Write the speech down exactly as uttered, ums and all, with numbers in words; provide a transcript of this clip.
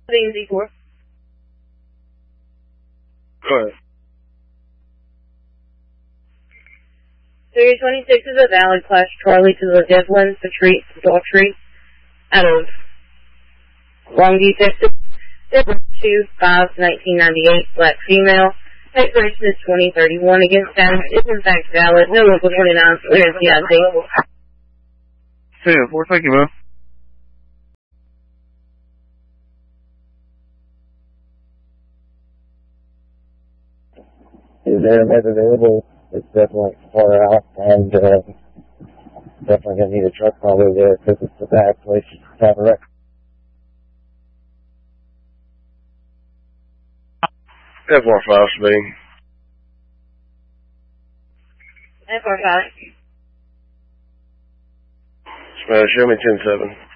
Being Z four. Go ahead. three twenty-six is a valid class Charlie to the Devlin, Patrice, Daughtry, out of Longview, Texas. Devlin two five nineteen ninety-eight, black female. Expiration is twenty thirty-one. Against status is in fact valid. No local twenty-nine, clear C I T. Say it for, thank you, man. Is there a method available? It's definitely far out, and uh, definitely going to need a truck probably there because it's a bad place to have a wreck. F R five speeding. F R five. Show me ten seven.